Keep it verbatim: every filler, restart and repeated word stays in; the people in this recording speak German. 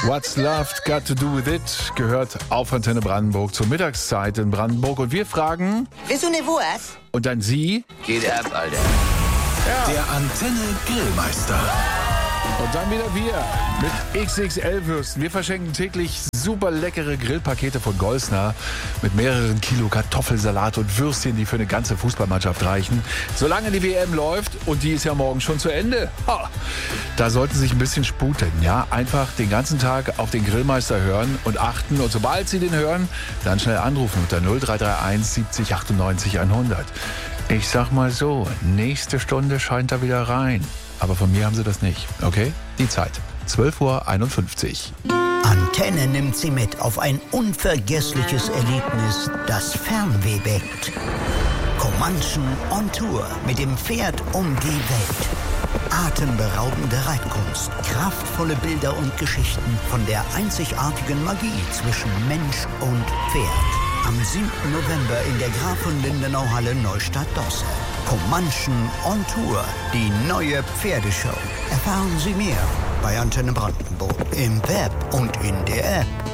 What's Love Got to Do With It gehört auf Antenne Brandenburg zur Mittagszeit in Brandenburg. Und wir fragen... Willst-du was? Und dann Sie... Geht ab, Alter. Ja. Der Antenne Grillmeister. Und dann wieder wir mit X X L-Würsten. Wir verschenken täglich super leckere Grillpakete von Golsner mit mehreren Kilo Kartoffelsalat und Würstchen, die für eine ganze Fußballmannschaft reichen. Solange die W M läuft, und die ist ja morgen schon zu Ende, ha, da sollten Sie sich ein bisschen sputen. Ja? Einfach den ganzen Tag auf den Grillmeister hören und achten. Und sobald Sie den hören, dann schnell anrufen unter null drei drei eins siebzig achtundneunzig hundert. Ich sag mal so, nächste Stunde scheint er wieder rein. Aber von mir haben Sie das nicht, okay? Die Zeit, zwölf Uhr einundfünfzig. Antenne nimmt Sie mit auf ein unvergessliches Erlebnis, das Fernweh weckt. Comanchen on Tour mit dem Pferd um die Welt. Atemberaubende Reitkunst, kraftvolle Bilder und Geschichten von der einzigartigen Magie zwischen Mensch und Pferd. Am siebten November in der Graf von Lindenau-Halle Neustadt-Dosse. Comanchen on Tour, die neue Pferdeshow. Erfahren Sie mehr bei Antenne Brandenburg im Web und in der App.